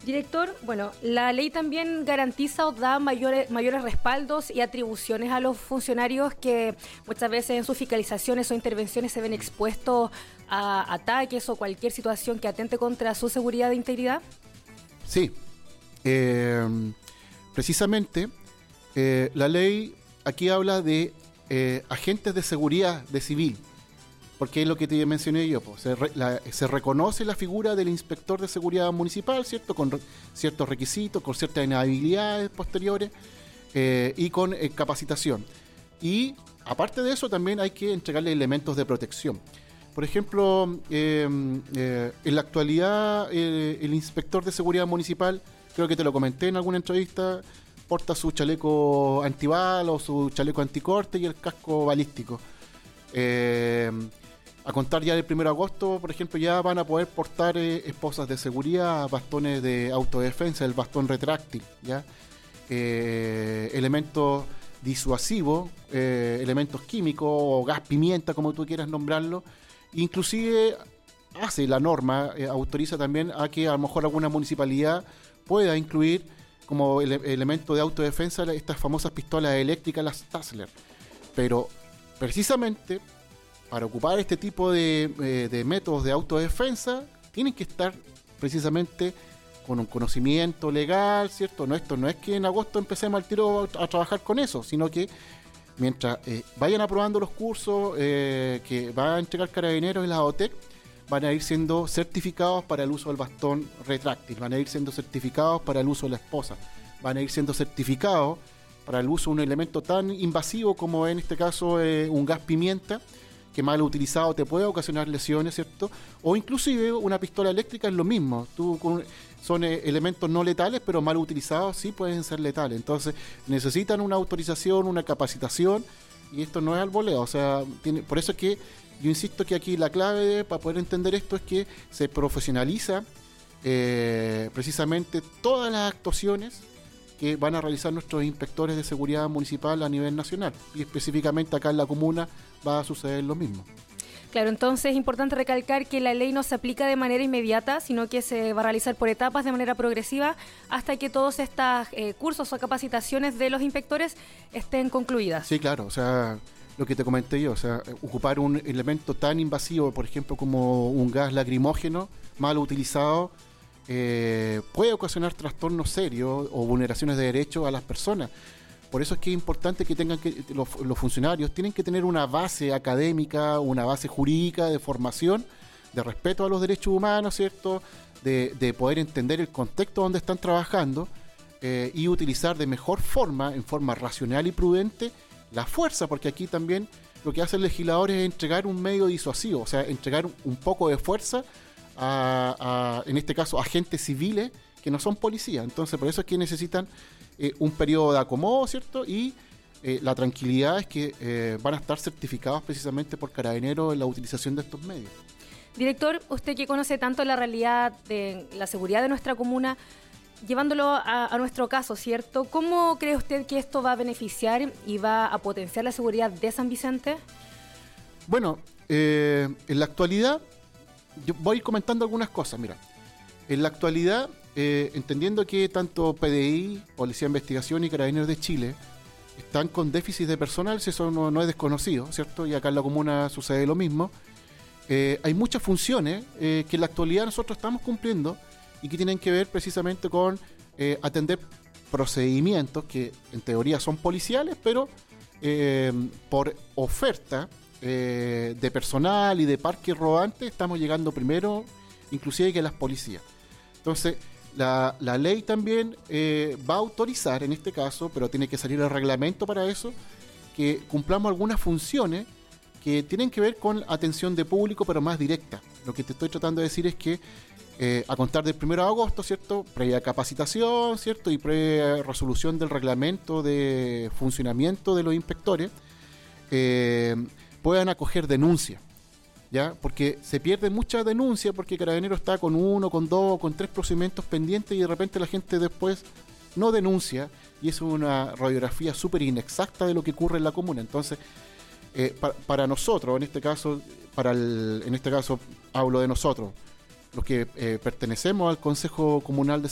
Director, bueno, la ley también garantiza o da mayores respaldos y atribuciones a los funcionarios que muchas veces en sus fiscalizaciones o intervenciones se ven expuestos a ataques o cualquier situación que atente contra su seguridad e integridad. Sí, precisamente la ley aquí habla de agentes de seguridad de civil, porque es lo que te mencioné yo, pues, se reconoce la figura del inspector de seguridad municipal, ¿cierto? Con ciertos requisitos, con ciertas habilidades posteriores y con capacitación. Y aparte de eso también hay que entregarle elementos de protección. Por ejemplo, en la actualidad el inspector de seguridad municipal, creo que te lo comenté en alguna entrevista, porta su chaleco antibal o su chaleco anticorte y el casco balístico. A contar ya del 1 de agosto, por ejemplo, ya van a poder portar esposas de seguridad, bastones de autodefensa, el bastón retráctil, ¿ya? Elementos disuasivos, elementos químicos o gas pimienta, como tú quieras nombrarlo. Inclusive hace la norma, autoriza también a que a lo mejor alguna municipalidad pueda incluir como elemento de autodefensa estas famosas pistolas eléctricas, las Taser. Pero precisamente para ocupar este tipo de métodos de autodefensa tienen que estar precisamente con un conocimiento legal, ¿cierto? Esto no es que en agosto empecemos al tiro a trabajar con eso, sino que mientras vayan aprobando los cursos que va a entregar Carabineros y la OTEC, van a ir siendo certificados para el uso del bastón retráctil, van a ir siendo certificados para el uso de la esposa, van a ir siendo certificados para el uso de un elemento tan invasivo como en este caso un gas pimienta, que mal utilizado te puede ocasionar lesiones, ¿cierto? O inclusive una pistola eléctrica es lo mismo. Son elementos no letales, pero mal utilizados sí pueden ser letales. Entonces necesitan una autorización, una capacitación, y esto no es al voleo. O sea, por eso es que yo insisto que aquí la clave para poder entender esto es que se profesionaliza precisamente todas las actuaciones que van a realizar nuestros inspectores de seguridad municipal a nivel nacional, y específicamente acá en la comuna va a suceder lo mismo. Claro, entonces es importante recalcar que la ley no se aplica de manera inmediata, sino que se va a realizar por etapas de manera progresiva hasta que todos estos cursos o capacitaciones de los inspectores estén concluidas. Sí, claro, o sea, lo que te comenté yo, o sea, ocupar un elemento tan invasivo, por ejemplo, como un gas lacrimógeno mal utilizado, puede ocasionar trastornos serios o vulneraciones de derechos a las personas. Por eso es que es importante que los funcionarios tienen que tener una base académica, una base jurídica de formación, de respeto a los derechos humanos, ¿cierto? De poder entender el contexto donde están trabajando y utilizar de mejor forma, en forma racional y prudente, la fuerza, porque aquí también lo que hace el legislador es entregar un medio disuasivo, o sea, entregar un poco de fuerza en este caso, agentes civiles que no son policías. Entonces, por eso es que necesitan un periodo de acomodo, ¿cierto? Y la tranquilidad es que van a estar certificados precisamente por Carabineros en la utilización de estos medios. Director, usted que conoce tanto la realidad de la seguridad de nuestra comuna, llevándolo a nuestro caso, ¿cierto? ¿Cómo cree usted que esto va a beneficiar y va a potenciar la seguridad de San Vicente? Bueno, en la actualidad, yo voy a ir comentando algunas cosas. Mira, en la actualidad, entendiendo que tanto PDI, Policía de Investigación y Carabineros de Chile están con déficit de personal, si eso no es desconocido, ¿cierto? Y acá en la comuna sucede lo mismo. Hay muchas funciones que en la actualidad nosotros estamos cumpliendo y que tienen que ver precisamente con atender procedimientos que en teoría son policiales, pero por oferta de personal y de parques rodantes estamos llegando primero inclusive que las policías. Entonces la ley también va a autorizar en este caso, pero tiene que salir el reglamento para eso, que cumplamos algunas funciones que tienen que ver con atención de público, pero más directa. Lo que te estoy tratando de decir es que a contar del 1 de agosto, ¿cierto? Previa capacitación, ¿cierto? Y previa resolución del reglamento de funcionamiento de los inspectores, puedan acoger denuncias, ¿ya? Porque se pierde mucha denuncia porque Carabinero está con 1, con 2, con 3 procedimientos pendientes y de repente la gente después no denuncia y es una radiografía súper inexacta de lo que ocurre en la comuna. Entonces, para nosotros, en este caso hablo de nosotros, los que pertenecemos al Consejo Comunal de